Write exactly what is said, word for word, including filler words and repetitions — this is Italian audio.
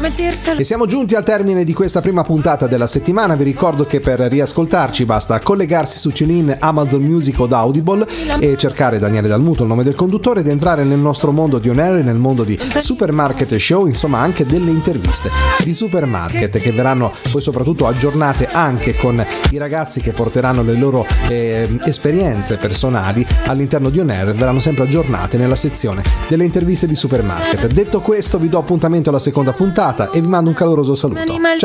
E siamo giunti al termine di questa prima puntata della settimana. Vi ricordo che per riascoltarci basta collegarsi su TuneIn, Amazon Music o Audible e cercare Daniele Dalmuto, il nome del conduttore, ed entrare nel nostro mondo di On Air, nel mondo di Supermarket Show, insomma anche delle interviste di Supermarket che verranno poi soprattutto aggiornate anche con i ragazzi che porteranno le loro eh, esperienze personali all'interno di On Air, verranno sempre aggiornate nella sezione delle interviste di Supermarket. Detto questo, vi do appuntamento alla seconda puntata e vi mando un caloroso saluto. Ciao.